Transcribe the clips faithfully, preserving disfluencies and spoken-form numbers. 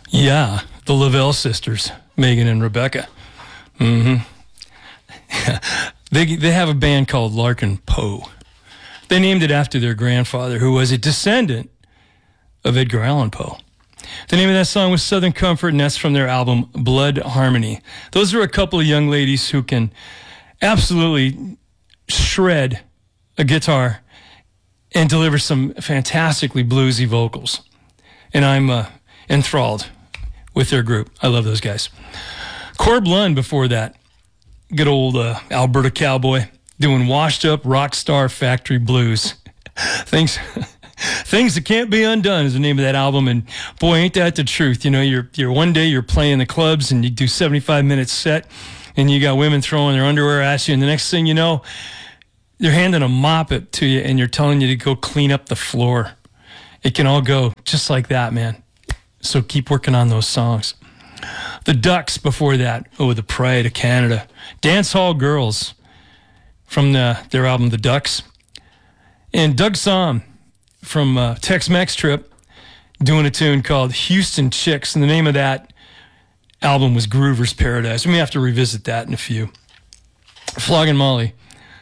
Yeah, the Lavelle sisters, Megan and Rebecca. Mm-hmm. they they have a band called Larkin Poe. They named it after their grandfather, who was a descendant of Edgar Allan Poe. The name of that song was Southern Comfort, and that's from their album Blood Harmony. Those are a couple of young ladies who can absolutely shred a guitar and deliver some fantastically bluesy vocals. And I'm uh, enthralled with their group. I love those guys. Corb Lund before that. Good old uh, Alberta cowboy doing washed up rock star factory blues. Things Things That Can't Be Undone is the name of that album. And boy, ain't that the truth. You know, you're you're one day you're playing the clubs and you do seventy-five minutes set and you got women throwing their underwear at you, and the next thing you know, they're handing a mop it to you and you're telling you to go clean up the floor. It can all go just like that, man. So keep working on those songs. The Ducks before that. Oh, the Pride of Canada. Dance Hall Girls from the, their album The Ducks. And Doug Somm from uh, Tex-Mex Trip doing a tune called Houston Chicks. And the name of that album was Groover's Paradise. We may have to revisit that in a few. Flogging Molly.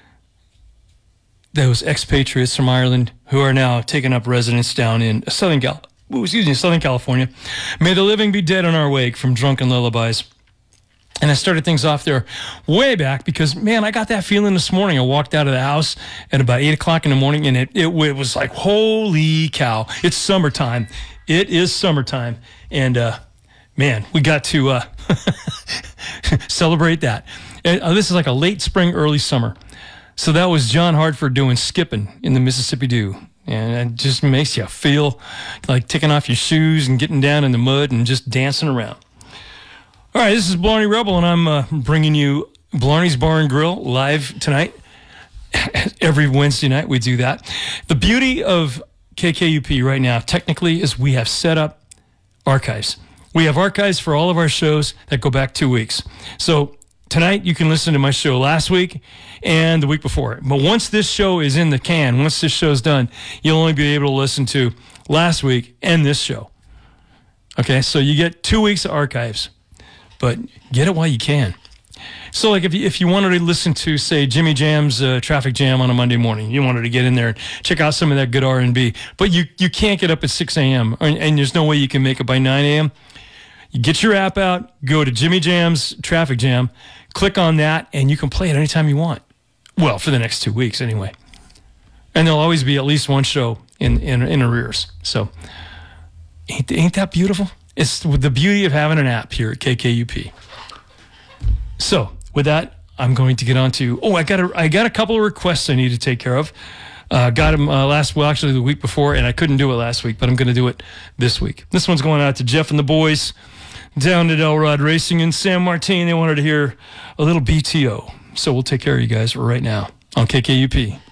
Those expatriates from Ireland who are now taking up residence down in Southern Cal- ooh, excuse me, Southern California. May the living be dead in our wake from Drunken Lullabies. And I started things off there way back because, man, I got that feeling this morning. I walked out of the house at about eight o'clock in the morning, and it, it, it was like, holy cow, it's summertime. It is summertime. And, uh, man, we got to uh, celebrate that. And, uh, this is like a late spring, early summer. So that was John Hartford doing Skipping in the Mississippi Dew. And it just makes you feel like taking off your shoes and getting down in the mud and just dancing around. All right, this is Blarney Rebel, and I'm uh, bringing you Blarney's Bar and Grill live tonight. Every Wednesday night we do that. The beauty of K K U P right now, technically, is we have set up archives. We have archives for all of our shows that go back two weeks. So tonight you can listen to my show last week and the week before. But once this show is in the can, once this show's done, you'll only be able to listen to last week and this show. Okay, so you get two weeks of archives, but get it while you can. So like if you, if you wanted to listen to, say, Jimmy Jam's uh, Traffic Jam on a Monday morning, you wanted to get in there and check out some of that good R and B, but you, you can't get up at six a.m. and, and there's no way you can make it by nine a.m., you get your app out, go to Jimmy Jam's Traffic Jam, click on that, and you can play it anytime you want. Well, for the next two weeks anyway. And there'll always be at least one show in in, in arrears. So ain't, ain't that beautiful? It's the beauty of having an app here at K K U P. So with that, I'm going to get on to, oh, I got a, I got a couple of requests I need to take care of. Uh, got them uh, last, well, actually the week before, and I couldn't do it last week, but I'm going to do it this week. This one's going out to Jeff and the boys down at Elrod Racing in San Martin. They wanted to hear a little B T O. So we'll take care of you guys right now on K K U P.